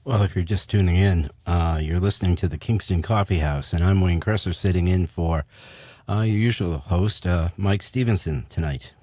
Well, if you're just tuning in, you're listening to the Kingston Coffee House, and I'm Wayne Cresser sitting in for your usual host, Mike Stevenson, tonight.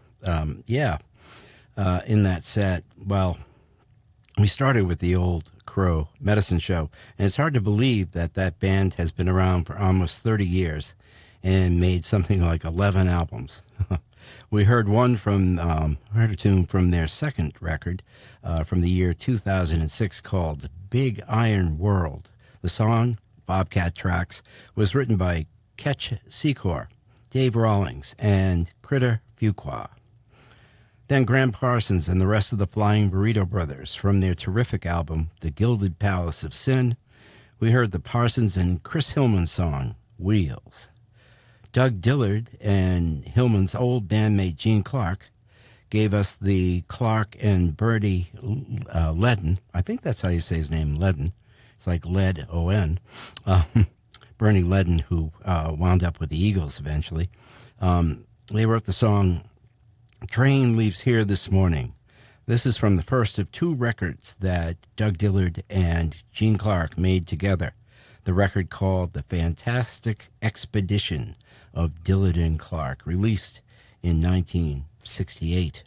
In that set, well, we started with the Old Crow Medicine Show, and it's hard to believe that that band has been around for almost 30 years and made something like 11 albums. We heard heard a tune from their second record from the year 2006 called Big Iron World. The song, Bobcat Tracks, was written by Ketch Secor, Dave Rawlings, and Critter Fuqua. Then Graham Parsons and the rest of the Flying Burrito Brothers from their terrific album, The Gilded Palace of Sin. We heard the Parsons and Chris Hillman song, Wheels. Doug Dillard and Hillman's old bandmate Gene Clark gave us the Clark and Bernie Ledden. I think that's how you say his name, Ledden. It's like Lead, O-N. Bernie Ledden, who wound up with the Eagles eventually. They wrote the song Train Leaves Here This Morning. This is from the first of two records that Doug Dillard and Gene Clark made together. The record called The Fantastic Expedition of Dillard and Clark, released in 1968.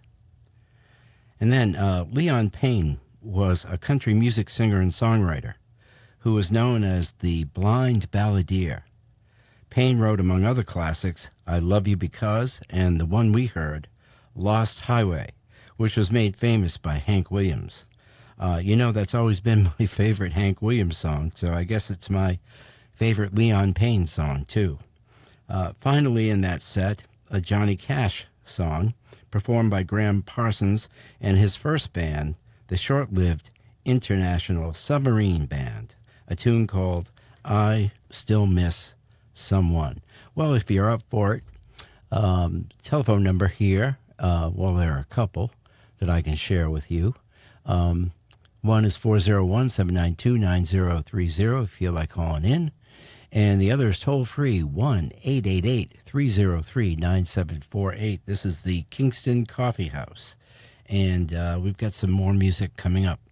And then Leon Payne was a country music singer and songwriter who was known as the Blind Balladeer. Payne wrote, among other classics, I Love You Because, and the one we heard, Lost Highway, which was made famous by Hank Williams. That's always been my favorite Hank Williams song, so I guess it's my favorite Leon Payne song, too. Finally in that set, a Johnny Cash song, performed by Graham Parsons and his first band, the short-lived International Submarine Band, a tune called I Still Miss Someone. Well, if you're up for it, telephone number here, there are a couple that I can share with you. One is 401-792-9030 if you feel like calling in. And the other is toll-free, 1-888-303-9748. This is the Kingston Coffee House. And we've got some more music coming up.